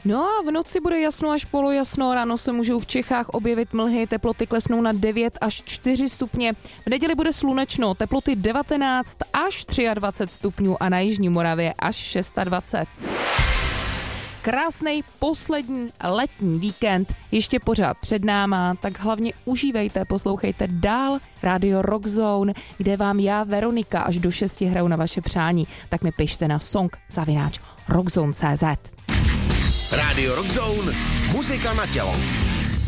No a v noci bude jasno až polojasno, ráno se můžou v Čechách objevit mlhy, teploty klesnou na 9 až 4 stupně. V neděli bude slunečno, teploty 19 až 23 stupňů a na jižní Moravě až 26. Krásnej poslední letní víkend ještě pořád před náma, tak hlavně užívejte, poslouchejte dál Radio Rock Zone, kde vám já, Veronika, až do 6 hraju na vaše přání. Tak mi pište na song@rockzone.cz. Radio Rock Zone, muzika na tělo.